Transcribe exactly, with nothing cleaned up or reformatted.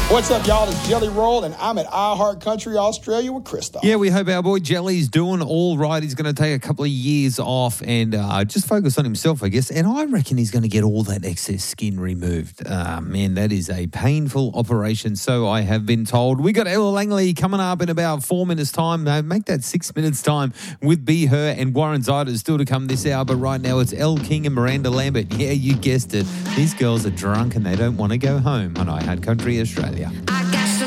What's up, y'all? It's Jelly Roll, and I'm at iHeart Country, Australia with Christoph. Yeah, we hope our boy Jelly's doing all right. He's going to take a couple of years off and uh, just focus on himself, I guess. And I reckon he's going to get all that excess skin removed. Uh, man, that is a painful operation, so I have been told. We got Ella Langley coming up in about four minutes' time. No, make that six minutes' time with Be Her and Warren Ziders still to come this hour. But right now, it's Elle King and Miranda Lambert. Yeah, you guessed it. These girls are drunk and they don't want to go home on iHeart Country, Australia.